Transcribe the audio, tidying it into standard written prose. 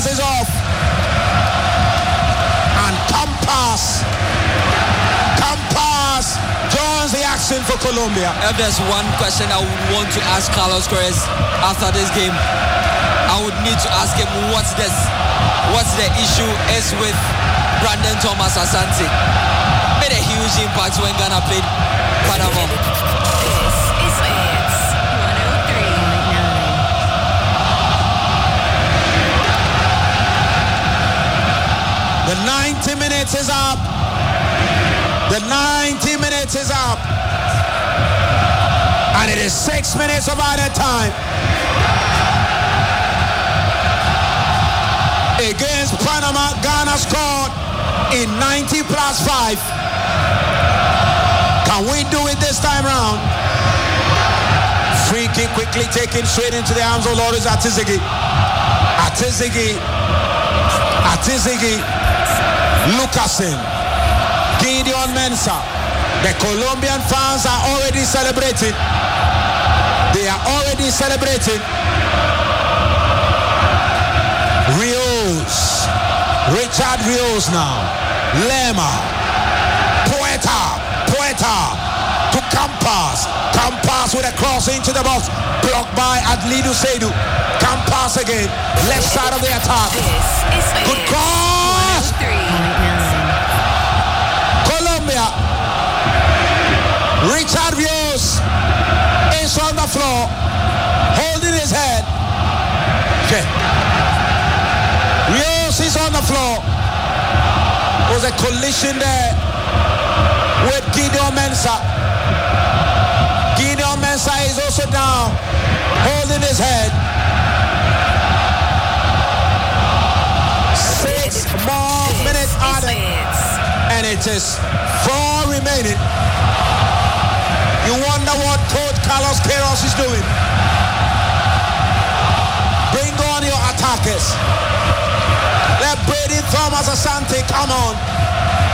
Campas is off. And Campas joins the action for Colombia. If there's one question I would want to ask Carlos Queiroz after this game, I would need to ask him what's the issue is with Brandon Thomas Asante. Made a huge impact when Ghana played Panama. This is Hits 103.9. The 90 minutes is up. The 90 minutes is up. And it is 6 minutes of added time. Against Panama, Ghana scored in 90 plus 5. Can we do it this time round? Free kick quickly taken straight into the arms of Loris Atizigi. Lucasen, Gideon Mensah. The Colombian fans are already celebrating. They are already celebrating. Rios, Richard Rios now. Lema, Poeta to Campas with a cross into the box, blocked by Adlidu Seidu. Campas again, left side of the attack. Good cross. 103.9. Colombia. Richard Rios is on the floor, holding his head. Okay. Rios is on the floor. There was a collision there with Gideon Mensah. Gideon Mensah is also down, holding his head. 6 more minutes added, and it is 4 remaining. You wonder what Coach Carlos Queiroz is doing. Bring on your attackers. Let Brady Thomas Asante come on.